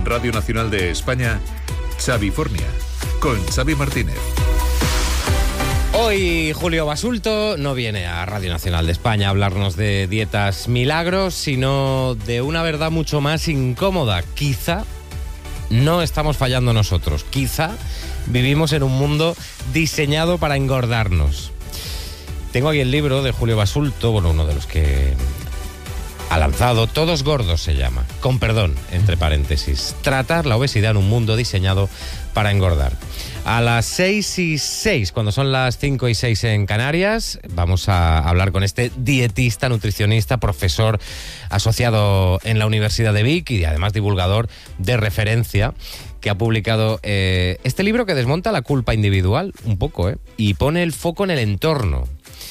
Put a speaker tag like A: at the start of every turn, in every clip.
A: Radio Nacional de España, Xavifornia, con Xavi Martínez.
B: Hoy Julio Basulto no viene a Radio Nacional de España a hablarnos de dietas milagros, sino de una verdad mucho más incómoda. Quizá no estamos fallando nosotros, quizá vivimos en un mundo diseñado para engordarnos. Tengo aquí el libro de Julio Basulto, uno de los que ha lanzado, Todos gordos se llama, con perdón, entre paréntesis, tratar la obesidad en un mundo diseñado para engordar. A las 6:06, cuando son las 5:06 en Canarias, vamos a hablar con este dietista, nutricionista, profesor asociado en la Universidad de Vic y además divulgador de referencia, que ha publicado este libro que desmonta la culpa individual un poco, y pone el foco en el entorno.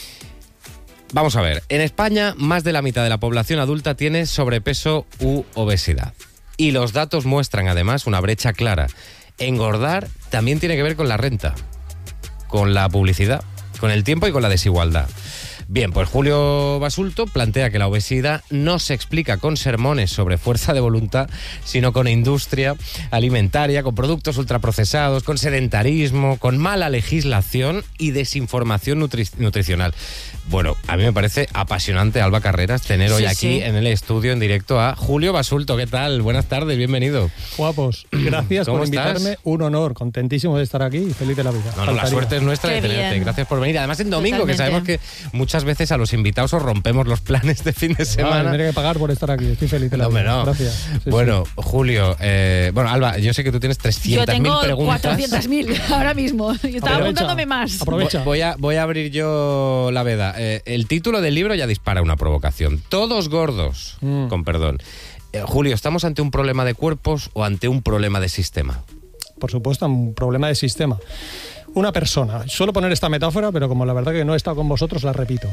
B: Vamos a ver, en España más de la mitad de la población adulta tiene sobrepeso u obesidad. Y los datos muestran además una brecha clara. Engordar también tiene que ver con la renta, con la publicidad, con el tiempo y con la desigualdad. Bien, pues Julio Basulto plantea que la obesidad no se explica con sermones sobre fuerza de voluntad, sino con industria alimentaria, con productos ultraprocesados, con sedentarismo, con mala legislación y desinformación nutricional. Bueno, a mí me parece apasionante, Alba Carreras, tener hoy aquí en el estudio en directo a Julio Basulto. ¿Qué tal? Buenas tardes, bienvenido.
C: Guapos, gracias por invitarme. Un honor, contentísimo de estar aquí y feliz de la vida.
B: No, la suerte es nuestra de tenerte. Bien. Gracias por venir. Además en domingo, que sabemos que muchas veces a los invitados os rompemos los planes de fin de semana.
C: Tendré que pagar por estar aquí, estoy feliz de la vida.
B: No.
C: Gracias. Sí,
B: bueno, Julio, Alba, yo sé que tú tienes 300.000 preguntas.
D: Yo tengo 400.000 ahora mismo. Yo estaba apuntándome más.
B: Aprovecha. Voy a abrir yo la veda. El título del libro ya dispara una provocación. Todos gordos, con perdón. Julio, ¿estamos ante un problema de cuerpos o ante un problema de sistema?
C: Por supuesto, un problema de sistema. Una persona, suelo poner esta metáfora, pero como la verdad que no he estado con vosotros, la repito.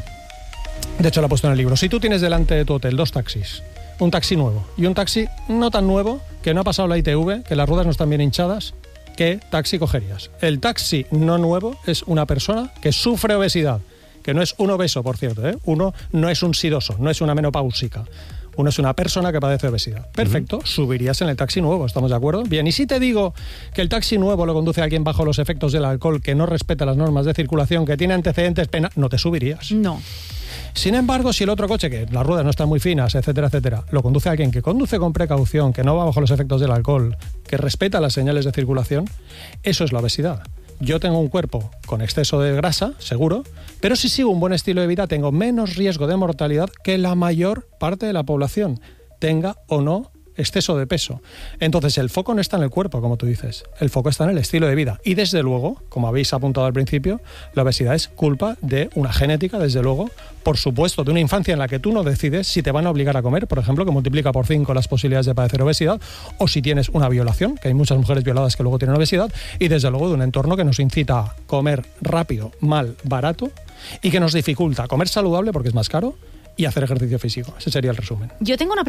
C: De hecho, la he puesto en el libro. Si tú tienes delante de tu hotel 2 taxis, un taxi nuevo y un taxi no tan nuevo, que no ha pasado la ITV, que las ruedas no están bien hinchadas, ¿qué taxi cogerías? El taxi no nuevo es una persona que sufre obesidad, que no es un obeso, por cierto, Uno no es un sidoso, no es una menopáusica. Uno es una persona que padece obesidad. Perfecto, subirías en el taxi nuevo, ¿estamos de acuerdo? Bien, y si te digo que el taxi nuevo lo conduce alguien bajo los efectos del alcohol, que no respeta las normas de circulación, que tiene antecedentes penales, no te subirías.
D: No.
C: Sin embargo, si el otro coche, que las ruedas no están muy finas, etcétera, etcétera, lo conduce alguien que conduce con precaución, que no va bajo los efectos del alcohol, que respeta las señales de circulación, eso es la obesidad. Yo tengo un cuerpo con exceso de grasa, seguro, pero si sigo un buen estilo de vida tengo menos riesgo de mortalidad que la mayor parte de la población, tenga o no exceso de peso. Entonces el foco no está en el cuerpo, como tú dices, el foco está en el estilo de vida. Y desde luego, como habéis apuntado al principio, la obesidad es culpa de una genética, desde luego, por supuesto, de una infancia en la que tú no decides si te van a obligar a comer, por ejemplo, que multiplica por 5 las posibilidades de padecer obesidad, o si tienes una violación, que hay muchas mujeres violadas que luego tienen obesidad, y desde luego de un entorno que nos incita a comer rápido, mal, barato, y que nos dificulta comer saludable porque es más caro y hacer ejercicio físico. Ese sería el resumen.
D: Yo tengo una